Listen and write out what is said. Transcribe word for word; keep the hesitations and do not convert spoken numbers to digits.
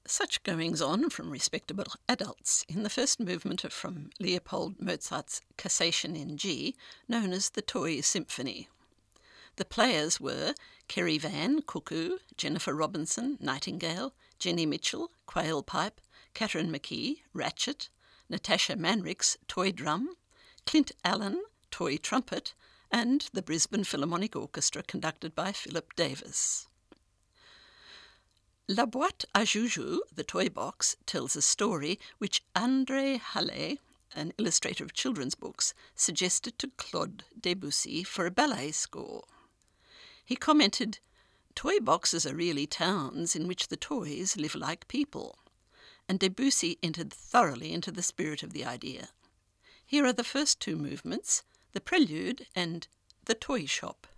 Such goings-on from respectable adults in the first movement of from Leopold Mozart's Cassation in G, known as the Toy Symphony. The players were Kerry Van, cuckoo, Jennifer Robinson, nightingale, Jenny Mitchell, quail pipe, Catherine McKee, ratchet, Natasha Manricks, toy drum, Clint Allen, toy trumpet, and the Brisbane Philharmonic Orchestra conducted by Philip Davis. La Boîte à Joujou, the toy box, tells a story which André Hallé, an illustrator of children's books, suggested to Claude Debussy for a ballet score. He commented, "Toy boxes are really towns in which the toys live like people," and Debussy entered thoroughly into the spirit of the idea. Here are the first two movements, the prelude and the toy shop.